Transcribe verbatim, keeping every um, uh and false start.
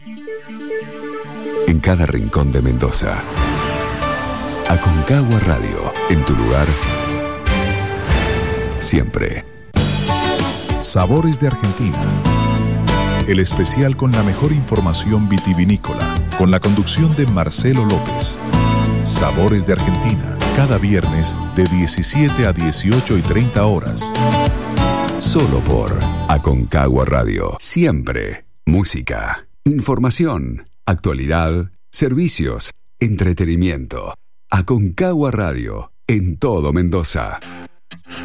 En cada rincón de Mendoza. Aconcagua Radio, en tu lugar, siempre. Sabores de Argentina. El especial con la mejor información vitivinícola, con la conducción de Marcelo López. Sabores de Argentina, cada viernes de diecisiete a dieciocho y treinta horas. Solo por Aconcagua Radio. Siempre música, información, actualidad, servicios, entretenimiento. Aconcagua Radio, en todo Mendoza.